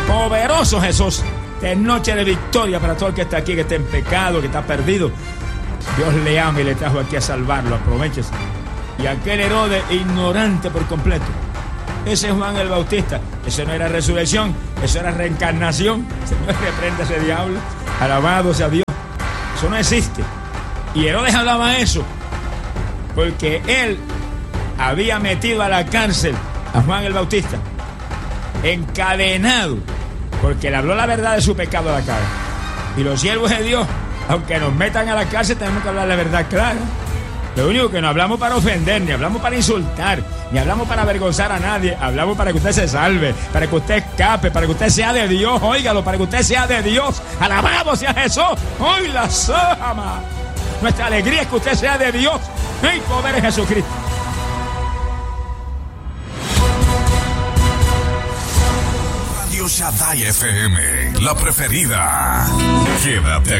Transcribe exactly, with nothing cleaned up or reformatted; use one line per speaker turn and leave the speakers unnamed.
Poderoso Jesús. De noche de victoria para todo el que está aquí, que está en pecado, que está perdido. Dios le ama y le trajo aquí a salvarlo. Aprovechese. Y aquel Herodes ignorante por completo. Ese es Juan el Bautista. Eso no era resurrección, eso era reencarnación. Señor, reprenda ese diablo. Alabado sea Dios. Eso no existe. Y Herodes hablaba eso porque él había metido a la cárcel a Juan el Bautista, encadenado, porque le habló la verdad de su pecado a la cara. Y los siervos de Dios, aunque nos metan a la cárcel, tenemos que hablar la verdad clara. Lo único que no hablamos para ofender, ni hablamos para insultar, ni hablamos para avergonzar a nadie. Hablamos para que usted se salve, para que usted escape, para que usted sea de Dios. Óigalo, para que usted sea de Dios. Alabado sea Jesús. Hoy la sama. Nuestra alegría es que usted sea de Dios. ¡Ay, poder es Jesucristo!
Radio Shaddai F M, la preferida. Quédate